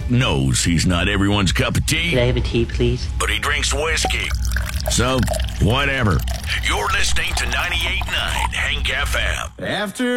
Hank knows he's not everyone's cup of tea. Could I have a tea, please? But he drinks whiskey. So, whatever. You're listening to 98.9 Hank FM. After